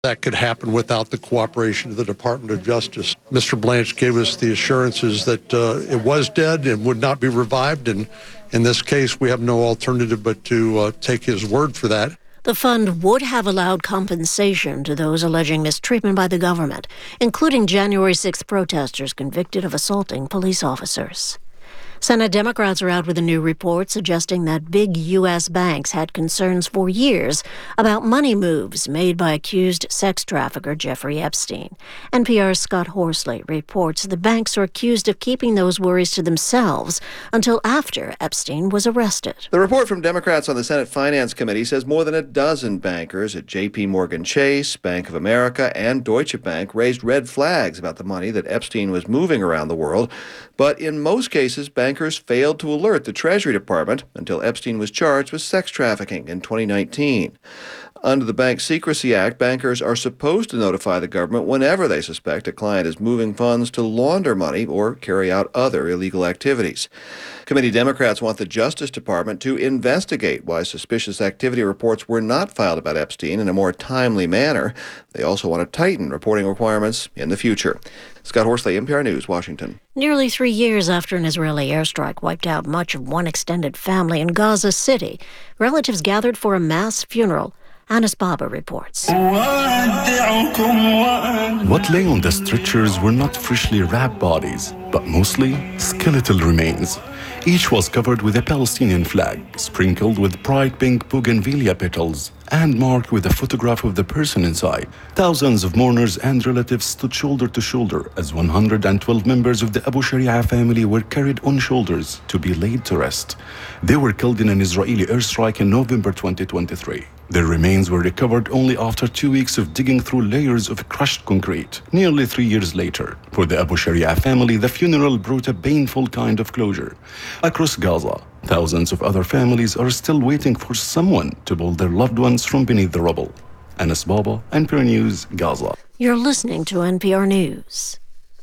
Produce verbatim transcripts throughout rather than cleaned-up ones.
That could happen without the cooperation of the Department of Justice. Mister Blanche gave us the assurances that uh, it was dead and would not be revived, and in this case, we have no alternative but to uh, take his word for that. The fund would have allowed compensation to those alleging mistreatment by the government, including January sixth protesters convicted of assaulting police officers. Senate Democrats are out with a new report suggesting that big U S banks had concerns for years about money moves made by accused sex trafficker Jeffrey Epstein. N P R's Scott Horsley reports the banks are accused of keeping those worries to themselves until after Epstein was arrested. The report from Democrats on the Senate Finance Committee says more than a dozen bankers at J P Morgan Chase, Bank of America, and Deutsche Bank raised red flags about the money that Epstein was moving around the world. But in most cases, bankers failed to alert the Treasury Department until Epstein was charged with sex trafficking in twenty nineteen. Under the Bank Secrecy Act, bankers are supposed to notify the government whenever they suspect a client is moving funds to launder money or carry out other illegal activities. Committee Democrats want the Justice Department to investigate why suspicious activity reports were not filed about Epstein in a more timely manner. They also want to tighten reporting requirements in the future. Scott Horsley, N P R News, Washington. Nearly three years after an Israeli airstrike wiped out much of one extended family in Gaza City, relatives gathered for a mass funeral. Anas Baba reports. What lay on the stretchers were not freshly wrapped bodies, but mostly skeletal remains. Each was covered with a Palestinian flag, sprinkled with bright pink bougainvillea petals, and marked with a photograph of the person inside. Thousands of mourners and relatives stood shoulder to shoulder as one hundred twelve members of the Abu Sharia family were carried on shoulders to be laid to rest. They were killed in an Israeli airstrike in November twenty twenty-three. Their remains were recovered only after two weeks of digging through layers of crushed concrete, nearly three years later. For the Abu Sharia family, the funeral brought a painful kind of closure. Across Gaza, thousands of other families are still waiting for someone to pull their loved ones from beneath the rubble. Anas Baba, N P R News, Gaza. You're listening to N P R News.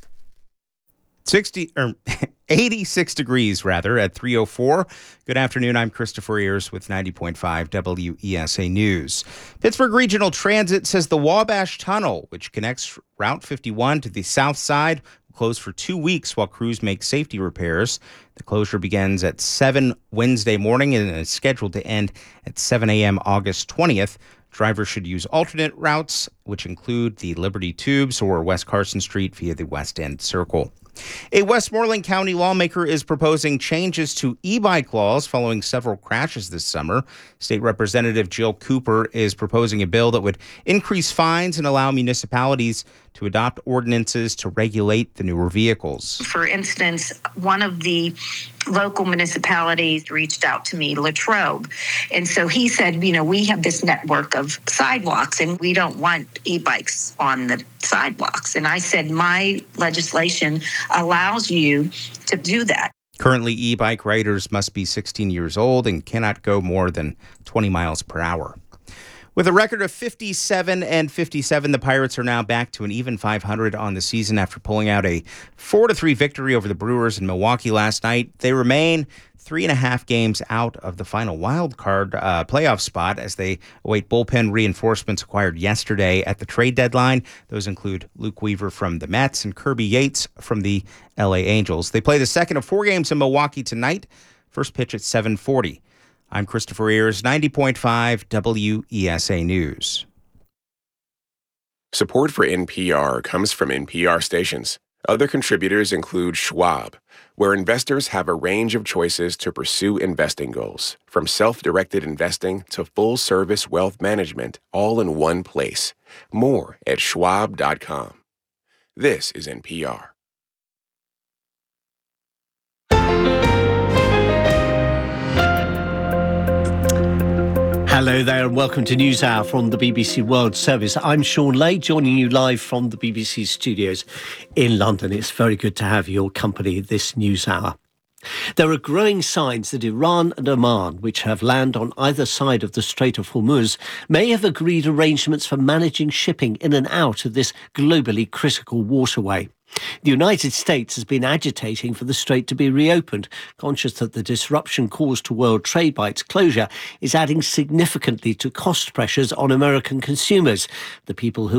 sixty or eighty-six degrees rather at three oh four. Good afternoon. I'm Christopher Ayers with ninety point five W E S A News. Pittsburgh Regional Transit says the Wabash Tunnel, which connects Route fifty-one to the south side, will close for two weeks while crews make safety repairs. The closure begins at seven Wednesday morning and is scheduled to end at seven a.m. August twentieth. Drivers should use alternate routes, which include the Liberty Tubes or West Carson Street via the West End Circle. A Westmoreland County lawmaker is proposing changes to e-bike laws following several crashes this summer. State Representative Jill Cooper is proposing a bill that would increase fines and allow municipalities to adopt ordinances to regulate the newer vehicles. For instance, one of the local municipalities reached out to me, Latrobe, and so he said, you know, we have this network of sidewalks and we don't want e-bikes on the sidewalks. And I said, my legislation allows you to do that. Currently, e-bike riders must be sixteen years old and cannot go more than twenty miles per hour. With a record of fifty-seven and fifty-seven, the Pirates are now back to an even five hundred on the season after pulling out a four to three victory over the Brewers in Milwaukee last night. They remain three and a half games out of the final wild card uh, playoff spot as they await bullpen reinforcements acquired yesterday at the trade deadline. Those include Luke Weaver from the Mets and Kirby Yates from the L A Angels. They play the second of four games in Milwaukee tonight. First pitch at seven forty. I'm Christopher Ayers, ninety point five W E S A News. Support for N P R comes from N P R stations. Other contributors include Schwab, where investors have a range of choices to pursue investing goals, from self-directed investing to full-service wealth management, all in one place. More at schwab dot com. This is N P R. Hello there and welcome to NewsHour from the B B C World Service. I'm Sean Lay, joining you live from the B B C studios in London. It's very good to have your company this NewsHour. There are growing signs that Iran and Oman, which have land on either side of the Strait of Hormuz, may have agreed arrangements for managing shipping in and out of this globally critical waterway. The United States has been agitating for the strait to be reopened, conscious that the disruption caused to world trade by its closure is adding significantly to cost pressures on American consumers, the people who